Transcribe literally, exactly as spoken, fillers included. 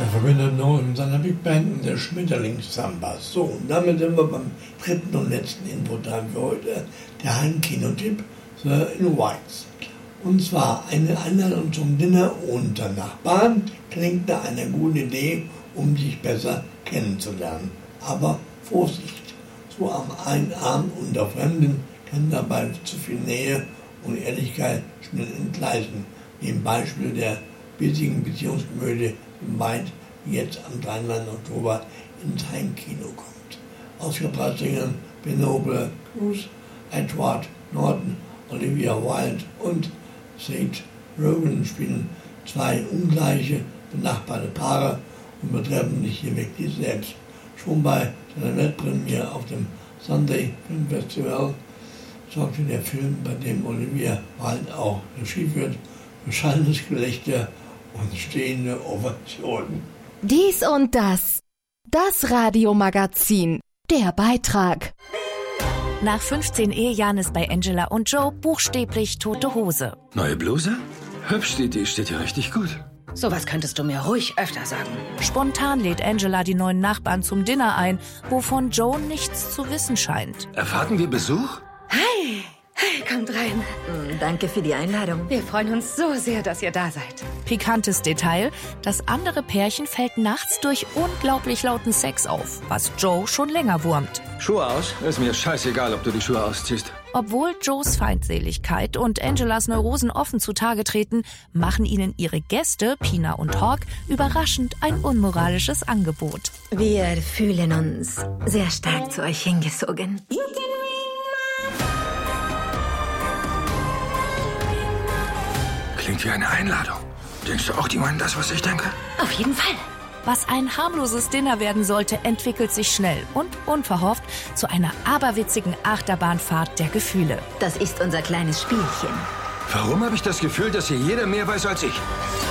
Er verbindet noch in seiner Big Band der Schmetterlingssambas. So, und damit sind wir beim dritten und letzten Infotime für heute, der Heimkinotipp The Invites. Und zwar eine Einladung zum Dinner unter Nachbarn klingt nach einer guten Idee, um sich besser kennenzulernen. Aber Vorsicht, so am einen Abend unter Fremden kann dabei zu viel Nähe und Ehrlichkeit schnell entgleisen, wie im Beispiel der bissigen Beziehungskomödie Weit, die jetzt am dreiunddreißigsten Oktober ins Heimkino kommt. Ausgebracht singen Penelope Cruz, Edward Norton, Olivia Wilde und Seth Rogen spielen zwei ungleiche, benachbarte Paare und betreffen sich hier wirklich selbst. Schon bei seiner Weltpremiere auf dem Sunday Film Festival sorgte der Film, bei dem Olivia Wilde auch Regie führt, für schallendes Gelächter und stehende Ovationen. Dies und das. Das Radiomagazin. Der Beitrag. Nach fünfzehn Ehejahren ist bei Angela und Joe buchstäblich tote Hose. Neue Bluse? Hübsch, die Idee steht dir richtig gut. Sowas könntest du mir ruhig öfter sagen. Spontan lädt Angela die neuen Nachbarn zum Dinner ein, wovon Joe nichts zu wissen scheint. Erwarten wir Besuch? Hi! Hi, kommt rein. Danke für die Einladung. Wir freuen uns so sehr, dass ihr da seid. Pikantes Detail, das andere Pärchen fällt nachts durch unglaublich lauten Sex auf, was Joe schon länger wurmt. Schuhe aus? Ist mir scheißegal, ob du die Schuhe ausziehst. Obwohl Joes Feindseligkeit und Angelas Neurosen offen zutage treten, machen ihnen ihre Gäste, Pina und Hawk, überraschend ein unmoralisches Angebot. Wir fühlen uns sehr stark zu euch hingezogen. Klingt wie eine Einladung. Denkst du auch, die meinen das, was ich denke? Auf jeden Fall. Was ein harmloses Dinner werden sollte, entwickelt sich schnell und unverhofft zu einer aberwitzigen Achterbahnfahrt der Gefühle. Das ist unser kleines Spielchen. Warum habe ich das Gefühl, dass hier jeder mehr weiß als ich?